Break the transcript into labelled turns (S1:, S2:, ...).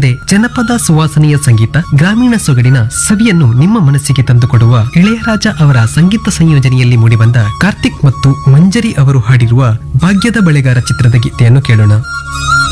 S1: ಮುಂದೆ ಜನಪದ ಸುವಾಸನೆಯ ಸಂಗೀತ, ಗ್ರಾಮೀಣ ಸೊಗಡಿನ ಸವಿಯನ್ನು ನಿಮ್ಮ ಮನಸ್ಸಿಗೆ ತಂದುಕೊಡುವ ಇಳೆಯರಾಜ ಅವರ ಸಂಗೀತ ಸಂಯೋಜನೆಯಲ್ಲಿ ಮೂಡಿಬಂದ ಕಾರ್ತಿಕ್ ಮತ್ತು ಮಂಜರಿ ಅವರು ಹಾಡಿರುವ ಭಾಗ್ಯದ ಬಳೆಗಾರ ಚಿತ್ರದ ಗೀತೆಯನ್ನು ಕೇಳೋಣ.